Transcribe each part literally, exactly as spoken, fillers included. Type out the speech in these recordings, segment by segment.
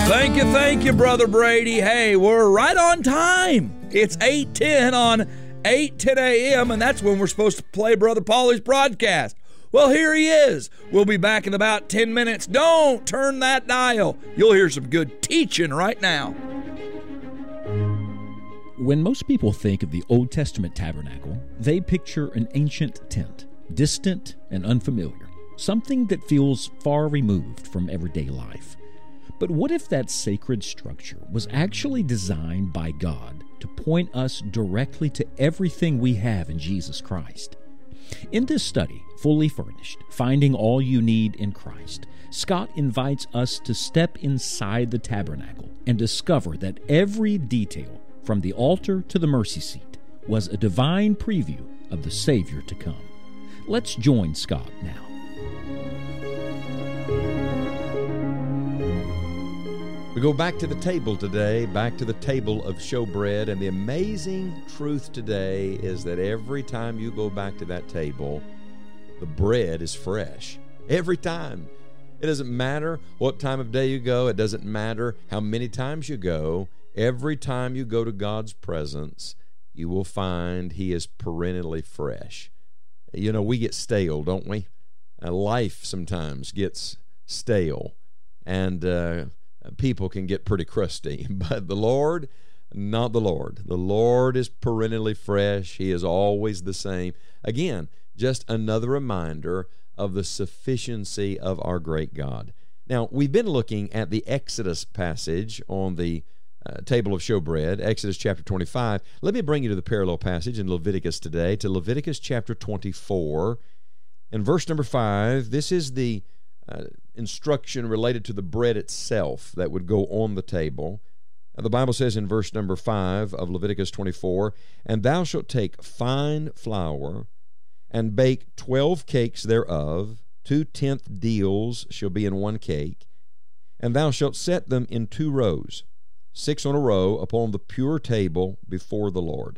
Thank you, thank you, Brother Brady. Hey, we're right on time. It's eight ten on eight ten a.m., and that's when we're supposed to play Brother Paulie's broadcast. Well, here he is. We'll be back in about ten minutes. Don't turn that dial. You'll hear some good teaching right now. When most people think of the Old Testament tabernacle, they picture an ancient tent, distant and unfamiliar, something that feels far removed from everyday life. But what if that sacred structure was actually designed by God to point us directly to everything we have in Jesus Christ? In this study, Fully Furnished, Finding All You Need in Christ, Scott invites us to step inside the tabernacle and discover that every detail, from the altar to the mercy seat, was a divine preview of the Savior to come. Let's join Scott now. We go back to the table today, back to the table of showbread, and the amazing truth today is that every time you go back to that table, the bread is fresh. Every time. It doesn't matter what time of day you go. It doesn't matter how many times you go. Every time you go to God's presence, you will find He is perennially fresh. You know, we get stale, don't we? Uh, life sometimes gets stale, and uh, people can get pretty crusty. But the Lord, not the Lord. The Lord is perennially fresh. He is always the same. Again, just another reminder of the sufficiency of our great God. Now, we've been looking at the Exodus passage on the uh, table of showbread, Exodus chapter twenty-five. Let me bring you to the parallel passage in Leviticus today, to Leviticus chapter twenty-four. And verse number five, this is the uh, instruction related to the bread itself that would go on the table. Now, the Bible says in verse number five of Leviticus twenty-four, "And thou shalt take fine flour, and bake twelve cakes thereof, two tenth deals shall be in one cake, and thou shalt set them in two rows, six on a row, upon the pure table before the Lord.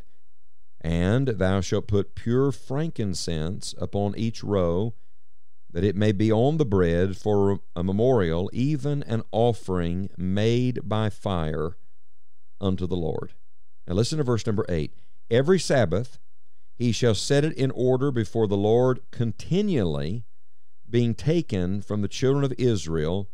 And thou shalt put pure frankincense upon each row, that it may be on the bread for a memorial, even an offering made by fire unto the Lord." Now listen to verse number eight. "Every Sabbath he shall set it in order before the Lord continually, being taken from the children of Israel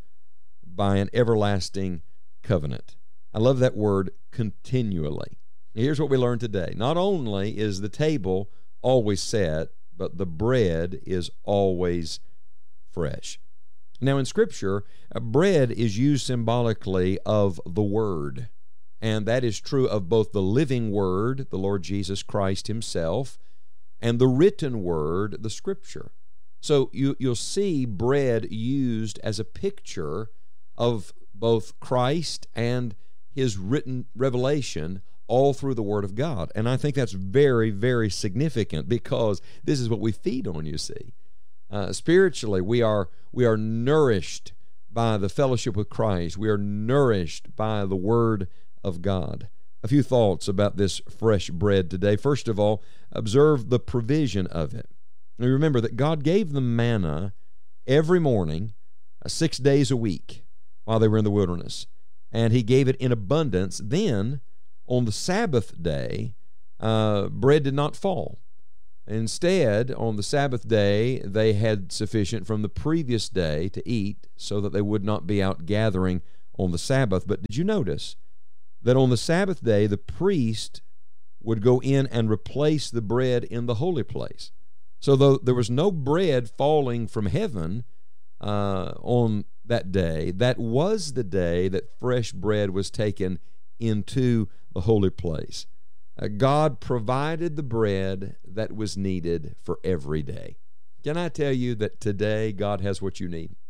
by an everlasting covenant." I love that word, continually. Here's what we learned today. Not only is the table always set, but the bread is always fresh. Now in Scripture, bread is used symbolically of the Word. And that is true of both the living Word, the Lord Jesus Christ Himself, and the written Word, the Scripture. So you, you'll see bread used as a picture of both Christ and His written revelation all through the Word of God. And I think that's very, very significant, because this is what we feed on, you see. Uh, spiritually, we are, we are nourished by the fellowship with Christ. We are nourished by the Word of God. A few thoughts about this fresh bread today. First of all, observe the provision of it. Now remember that God gave them manna every morning, uh, six days a week while they were in the wilderness. And He gave it in abundance. Then, on the Sabbath day, uh, bread did not fall. Instead, on the Sabbath day, they had sufficient from the previous day to eat, so that they would not be out gathering on the Sabbath. But did you notice that on the Sabbath day, the priest would go in and replace the bread in the holy place? So though there was no bread falling from heaven uh, on that day, that was the day that fresh bread was taken into the holy place. Uh, God provided the bread that was needed for every day. Can I tell you that today God has what you need?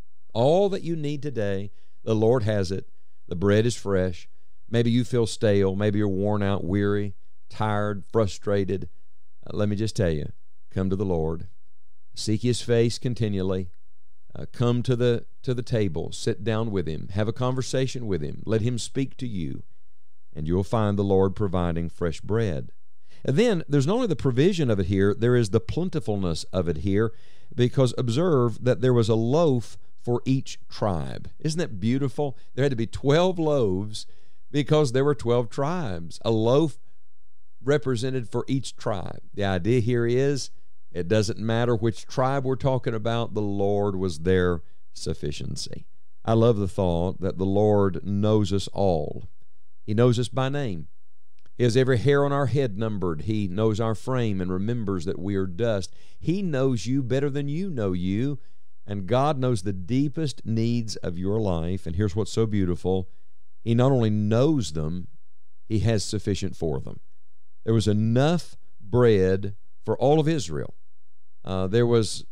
All that you need today, the Lord has it. The bread is fresh. Maybe you feel stale. Maybe you're worn out, weary, tired, frustrated. Uh, let me just tell you, come to the Lord. Seek His face continually. Uh, come to the to the table. Sit down with Him. Have a conversation with Him. Let Him speak to you. And you'll find the Lord providing fresh bread. And then there's not only the provision of it here, there is the plentifulness of it here, because observe that there was a loaf for each tribe. Isn't that beautiful? There had to be twelve loaves because there were twelve tribes. A loaf represented for each tribe. The idea here is it doesn't matter which tribe we're talking about, the Lord was their sufficiency. I love the thought that the Lord knows us all. He knows us by name. He has every hair on our head numbered. He knows our frame and remembers that we are dust. He knows you better than you know you, and God knows the deepest needs of your life. And here's what's so beautiful. He not only knows them, He has sufficient for them. There was enough bread for all of Israel. Uh, there was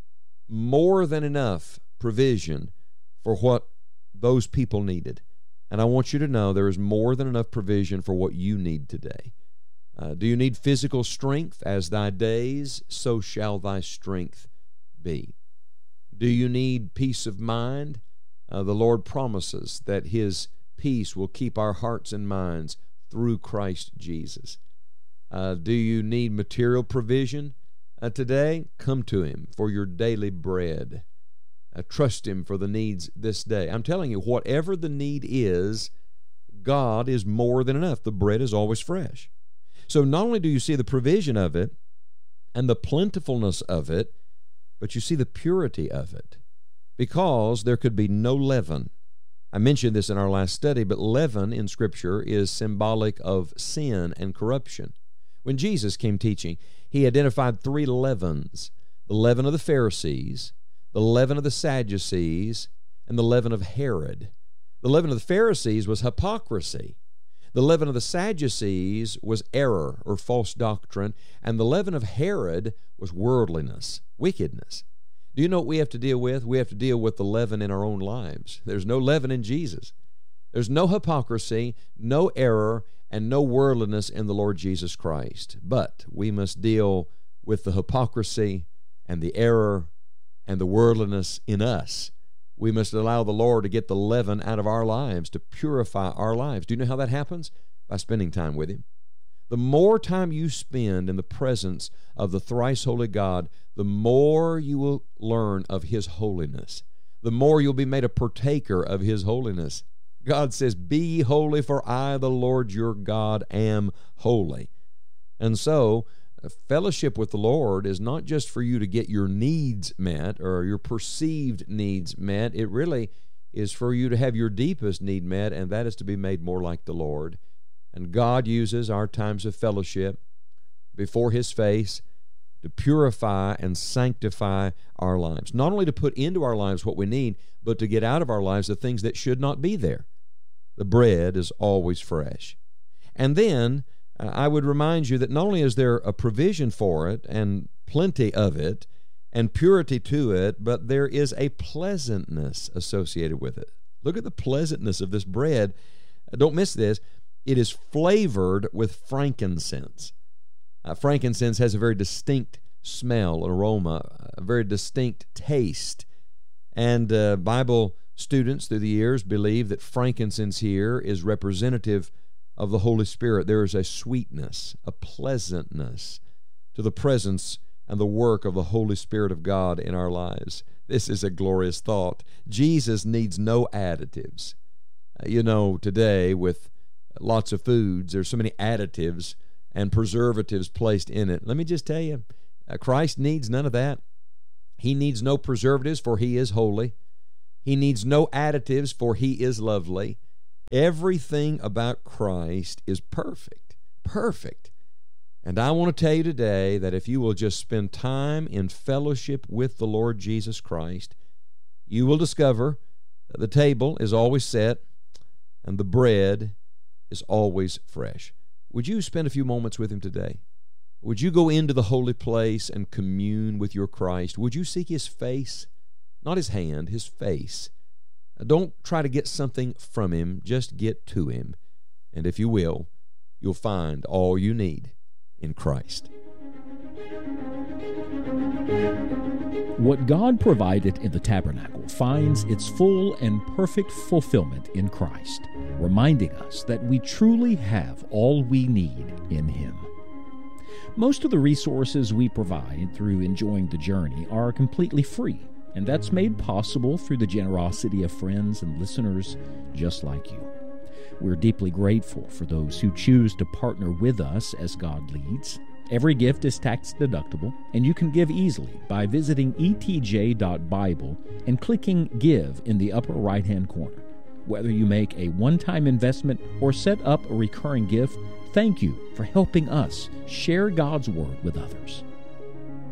more than enough provision for what those people needed. And I want you to know there is more than enough provision for what you need today. Uh, do you need physical strength? As thy days, so shall thy strength be. Do you need peace of mind? Uh, the Lord promises that His peace will keep our hearts and minds through Christ Jesus. Uh, do you need material provision uh, today? Come to Him for your daily bread. Uh, trust Him for the needs this day. I'm telling you, whatever the need is, God is more than enough. The bread is always fresh. So not only do you see the provision of it and the plentifulness of it, but you see the purity of it, because there could be no leaven. I mentioned this in our last study, but leaven in Scripture is symbolic of sin and corruption. When Jesus came teaching, He identified three leavens: the leaven of the Pharisees, the leaven of the Sadducees, and the leaven of Herod. The leaven of the Pharisees was hypocrisy. The leaven of the Sadducees was error or false doctrine. And the leaven of Herod was worldliness, wickedness. Do you know what we have to deal with? We have to deal with the leaven in our own lives. There's no leaven in Jesus. There's no hypocrisy, no error, and no worldliness in the Lord Jesus Christ. But we must deal with the hypocrisy and the error and the worldliness in us. We must allow the Lord to get the leaven out of our lives, to purify our lives. Do you know how that happens? By spending time with Him. The more time you spend in the presence of the thrice holy God, the more you will learn of His holiness. The more you'll be made a partaker of His holiness. God says, "Be ye holy, for I, the Lord your God, am holy." And so, fellowship with the Lord is not just for you to get your needs met or your perceived needs met. It really is for you to have your deepest need met, and that is to be made more like the Lord. And God uses our times of fellowship before His face to purify and sanctify our lives. Not only to put into our lives what we need, but to get out of our lives the things that should not be there. The bread is always fresh. And then Uh, I would remind you that not only is there a provision for it and plenty of it and purity to it, but there is a pleasantness associated with it. Look at the pleasantness of this bread. Uh, don't miss this. It is flavored with frankincense. Uh, frankincense has a very distinct smell, aroma, a very distinct taste. And uh, Bible students through the years believe that frankincense here is representative of the Holy Spirit. There is a sweetness, a pleasantness to the presence and the work of the Holy Spirit of God in our lives. This is a glorious thought. Jesus needs no additives. Uh, you know, today with lots of foods, there's so many additives and preservatives placed in it. Let me just tell you, uh, Christ needs none of that. He needs no preservatives, for He is holy. He needs no additives, for He is lovely. Everything about Christ is perfect, perfect. And I want to tell you today that if you will just spend time in fellowship with the Lord Jesus Christ, you will discover that the table is always set and the bread is always fresh. Would you spend a few moments with Him today? Would you go into the holy place and commune with your Christ? Would you seek His face? Not His hand, His face. Don't try to get something from Him. Just get to Him. And if you will, you'll find all you need in Christ. What God provided in the tabernacle finds its full and perfect fulfillment in Christ, reminding us that we truly have all we need in Him. Most of the resources we provide through enjoying the journey are completely free. And that's made possible through the generosity of friends and listeners just like you. We're deeply grateful for those who choose to partner with us as God leads. Every gift is tax deductible, and you can give easily by visiting e t j dot bible and clicking Give in the upper right-hand corner. Whether you make a one-time investment or set up a recurring gift, thank you for helping us share God's Word with others.